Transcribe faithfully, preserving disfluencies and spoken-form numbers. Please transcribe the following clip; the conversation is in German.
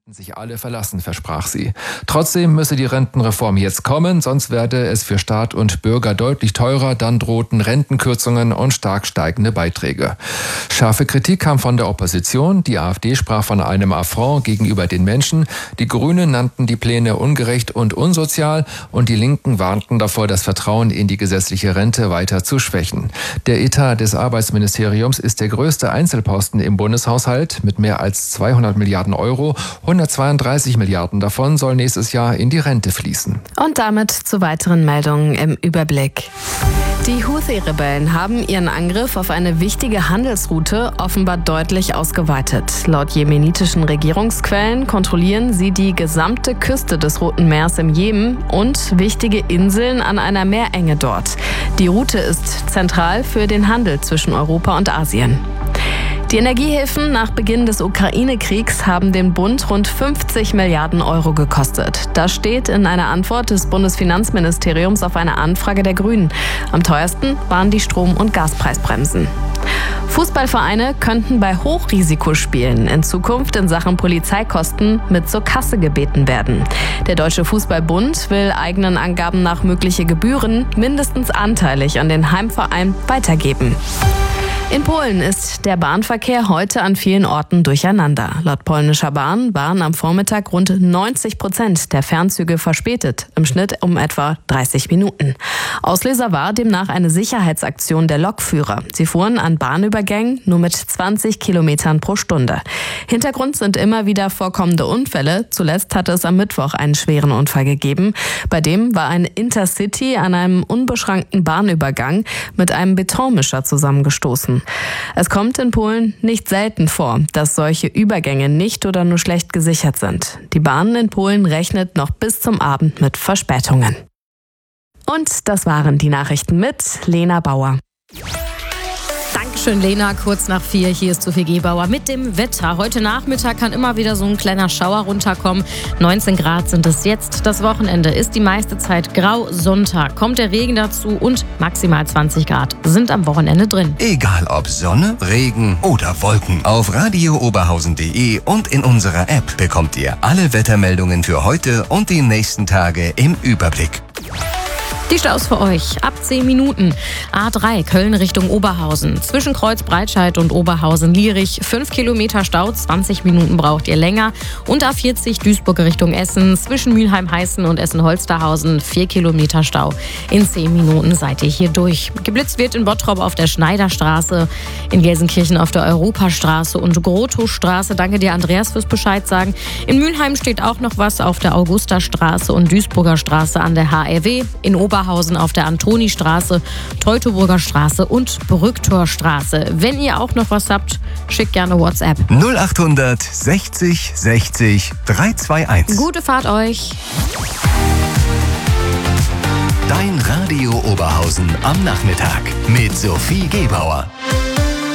sich alle verlassen, versprach sie. Trotzdem müsse die Rentenreform jetzt kommen, sonst werde es für Staat und Bürger deutlich teurer, dann drohten Rentenkürzungen und stark steigende Beiträge. Scharfe Kritik kam von der Opposition, die AfD sprach von einem Affront gegenüber den Menschen, die Grünen nannten die Pläne ungerecht und unsozial und die Linken warnten davor, das Vertrauen in die gesetzliche Rente weiter zu schwächen. Der Etat des Arbeitsministeriums ist der größte Einzelposten im Bundeshaushalt mit mehr als zweihundert Milliarden Euro. hundertzweiunddreißig Milliarden davon soll nächstes Jahr in die Rente fließen. Und damit zu weiteren Meldungen im Überblick. Die Houthi-Rebellen haben ihren Angriff auf eine wichtige Handelsroute offenbar deutlich ausgeweitet. Laut jemenitischen Regierungsquellen kontrollieren sie die gesamte Küste des Roten Meers im Jemen und wichtige Inseln an einer Meerenge dort. Die Route ist zentral für den Handel zwischen Europa und Asien. Die Energiehilfen nach Beginn des Ukraine-Kriegs haben den Bund rund fünfzig Milliarden Euro gekostet. Das steht in einer Antwort des Bundesfinanzministeriums auf eine Anfrage der Grünen. Am teuersten waren die Strom- und Gaspreisbremsen. Fußballvereine könnten bei Hochrisikospielen in Zukunft in Sachen Polizeikosten mit zur Kasse gebeten werden. Der Deutsche Fußballbund will eigenen Angaben nach mögliche Gebühren mindestens anteilig an den Heimverein weitergeben. In Polen ist der Bahnverkehr heute an vielen Orten durcheinander. Laut polnischer Bahn waren am Vormittag rund neunzig Prozent der Fernzüge verspätet, im Schnitt um etwa dreißig Minuten. Auslöser war demnach eine Sicherheitsaktion der Lokführer. Sie fuhren an Bahnübergängen nur mit zwanzig Kilometern pro Stunde. Hintergrund sind immer wieder vorkommende Unfälle. Zuletzt hatte es am Mittwoch einen schweren Unfall gegeben. Bei dem war ein Intercity an einem unbeschrankten Bahnübergang mit einem Betonmischer zusammengestoßen. Es kommt in Polen nicht selten vor, dass solche Übergänge nicht oder nur schlecht gesichert sind. Die Bahn in Polen rechnet noch bis zum Abend mit Verspätungen. Und das waren die Nachrichten mit Lena Bauer. Dankeschön, Lena. Kurz nach vier, hier ist Sophie Gebauer mit dem Wetter. Heute Nachmittag kann immer wieder so ein kleiner Schauer runterkommen. neunzehn Grad sind es jetzt. Das Wochenende ist die meiste Zeit grau. Sonntag kommt der Regen dazu und maximal zwanzig Grad sind am Wochenende drin. Egal ob Sonne, Regen oder Wolken. Auf radio oberhausen punkt de und in unserer App bekommt ihr alle Wettermeldungen für heute und die nächsten Tage im Überblick. Die Staus für euch ab zehn Minuten. A drei Köln Richtung Oberhausen. Zwischen Kreuz Breitscheid und Oberhausen-Lierich. fünf Kilometer Stau, zwanzig Minuten braucht ihr länger. Und A vierzig Duisburg Richtung Essen. Zwischen Mülheim-Heißen und Essen-Holsterhausen. vier Kilometer Stau. In zehn Minuten seid ihr hier durch. Geblitzt wird in Bottrop auf der Schneiderstraße. In Gelsenkirchen auf der Europastraße und Grotowstraße. Danke dir, Andreas, fürs Bescheid sagen. In Mülheim steht auch noch was auf der Augustastraße und Duisburger Straße an der H R W. In Oberhausen auf der Antonistraße, Teutoburger Straße und Brücktorstraße. Wenn ihr auch noch was habt, schickt gerne WhatsApp. null acht hundert sechzig sechzig dreihunderteinundzwanzig. Gute Fahrt euch. Dein Radio Oberhausen am Nachmittag mit Sophie Gebauer.